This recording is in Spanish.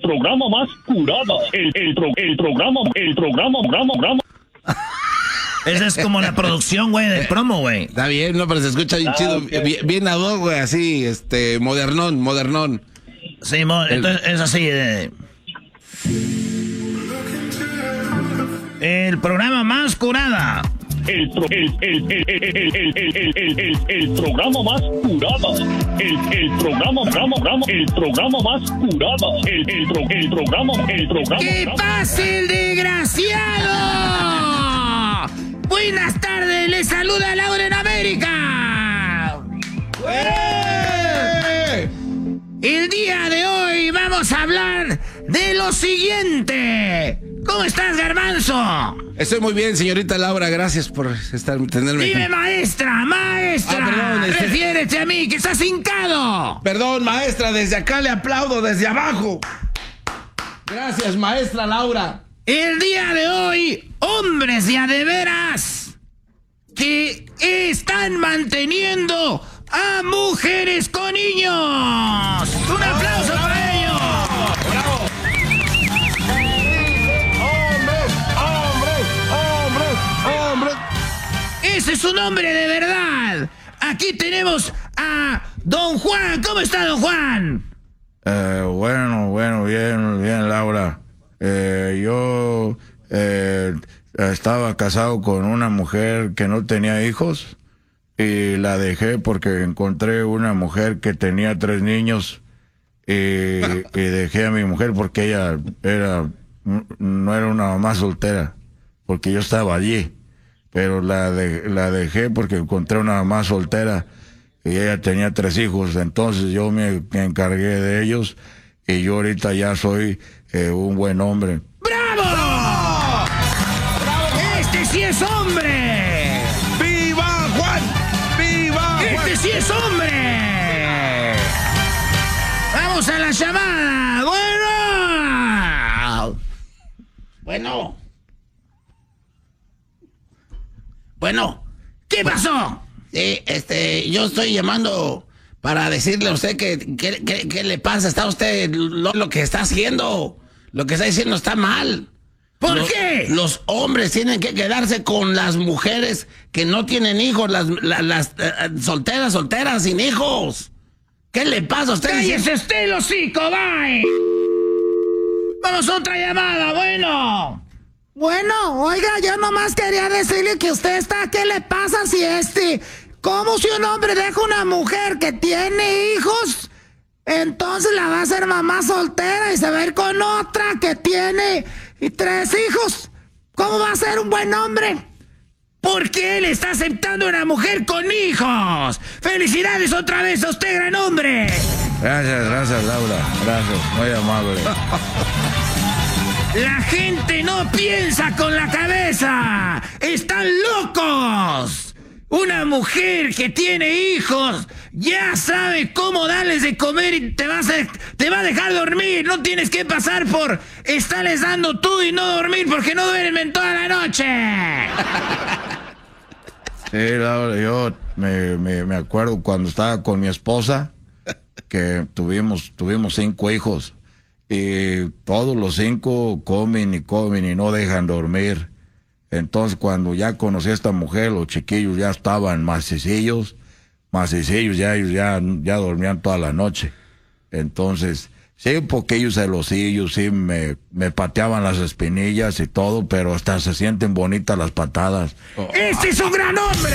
programa más curado, el programa. Esa es como la producción, güey, del promo, güey. Está bien, no, pero se escucha bien chido, Okay. bien ad hoc, güey, así, modernón. Sí, entonces es así. El programa más curada. El programa más curado. El programa más curado. El programa. ¡Que pase el desgraciado! Buenas tardes, les saluda Laura en América. El día de hoy vamos a hablar de lo siguiente. ¿Cómo estás, Garbanzo? Estoy muy bien, señorita Laura, gracias por tenerme Dime, aquí. maestra. Perdón, Refiérete a mí, que estás hincado. Perdón, maestra, desde acá le aplaudo, desde abajo. Gracias, maestra Laura. El día de hoy, hombres de a de veras que están manteniendo a mujeres con niños. ¡Un aplauso para ellos! ¡Bravo! ¡Hombres! Ese es un hombre de verdad. Aquí tenemos a Don Juan. ¿Cómo está, Don Juan? Bueno, bien, Laura. Yo estaba casado con una mujer que no tenía hijos y la dejé porque encontré una mujer que tenía 3 niños y dejé a mi mujer porque ella no era una mamá soltera, porque yo estaba allí, pero la dejé porque encontré una mamá soltera y ella tenía 3 hijos, entonces yo me encargué de ellos y yo ahorita ya soy un buen hombre. ¡Bravo! ¡Este sí es hombre! ¡Viva Juan! ¡Viva Juan! ¡Este sí es hombre! ¡Vamos a la llamada! Bueno, ¿qué pasó? Sí, yo estoy llamando para decirle a usted que le pasa. Está usted, lo que está haciendo, lo que está diciendo está mal. ¿Por qué? Los hombres tienen que quedarse con las mujeres que no tienen hijos, las solteras, sin hijos. ¿Qué le pasa a usted? ¡Cállese usted el hocico, bye! Vamos a otra llamada, Bueno, oiga, yo nomás quería decirle que usted está, ¿qué le pasa si ¿cómo si un hombre deja una mujer que tiene hijos? Entonces la va a hacer mamá soltera y se va a ir con otra que tiene 3 hijos. ¿Cómo va a ser un buen hombre? Porque él está aceptando a una mujer con hijos. ¡Felicidades otra vez a usted, gran hombre! Gracias, Laura. Gracias, muy amable. La gente no piensa con la cabeza. ¡Están locos! Una mujer que tiene hijos ya sabe cómo darles de comer y te va a dejar dormir. No tienes que pasar por estarles dando tú y no dormir porque no duermen toda la noche. Sí, Laura, yo me acuerdo cuando estaba con mi esposa que tuvimos 5 hijos y todos los 5 comen y no dejan dormir. Entonces cuando ya conocí a esta mujer, los chiquillos ya estaban macicillos, ya ellos ya dormían toda la noche. Entonces, sí, un poquillo celosillos, sí, me pateaban las espinillas y todo, pero hasta se sienten bonitas las patadas. ¡Este es un gran hombre!